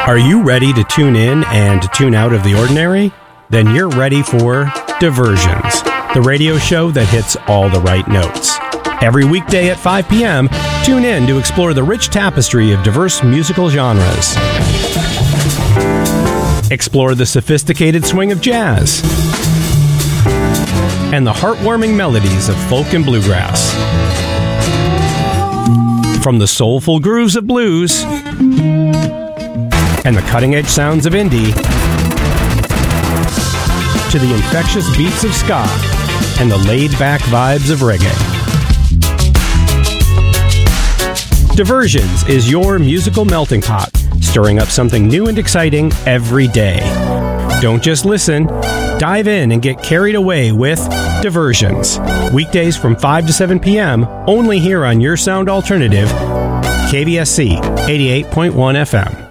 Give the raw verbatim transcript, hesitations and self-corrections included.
Are you ready to tune in and tune out of the ordinary? Then you're ready for Diversions, the radio show that hits all the right notes. Every weekday at five p.m., tune in to explore the rich tapestry of diverse musical genres. Explore the sophisticated swing of jazz and the heartwarming melodies of folk and bluegrass. From the soulful grooves of blues and the cutting-edge sounds of indie to the infectious beats of ska and the laid-back vibes of reggae. Diversions is your musical melting pot, stirring up something new and exciting every day. Don't just listen, dive in and get carried away with Diversions. Weekdays from five to seven p.m., only here on Your Sound Alternative, K B S C eighty-eight point one F M.